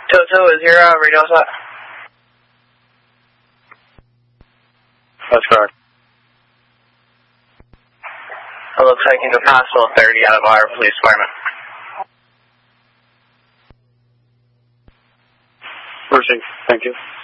Toto, is your radio set? That's correct. Hello, taking to Pastel 30 out of our police department. Pushing. Thank you.